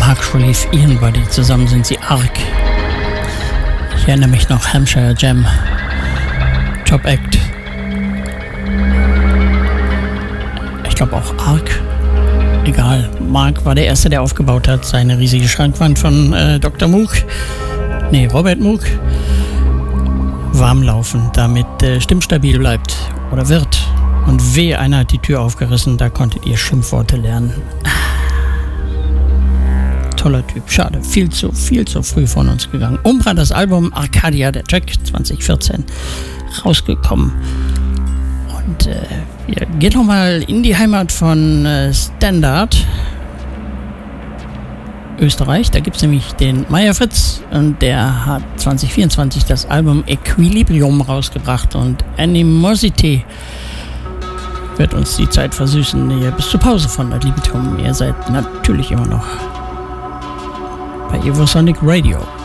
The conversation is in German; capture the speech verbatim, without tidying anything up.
Mark Shreve, Ian Buddy, zusammen sind sie Arc. Ich erinnere mich noch, Hampshire Jam, Top Act. Ich glaube auch Arc. Egal, Mark war der Erste, der aufgebaut hat, seine riesige Schrankwand von äh, Doktor Moog, nee, Robert Moog, warm laufen, damit äh, stimmstabil bleibt oder wird. Und weh, einer hat die Tür aufgerissen, da konntet ihr Schimpfworte lernen. Toller Typ, schade, viel zu, viel zu früh von uns gegangen. Umbra, das Album Arcadia, der Track, zwanzig vierzehn rausgekommen. Und äh, wir gehen nochmal in die Heimat von äh, Standard, Österreich. Da gibt es nämlich den Meier Fritz und der hat zwanzig vierundzwanzig das Album Equilibrium rausgebracht und Animosity wird uns die Zeit versüßen hier bis zur Pause von Ad Libitum. Ihr seid natürlich immer noch bei Evosonic Radio.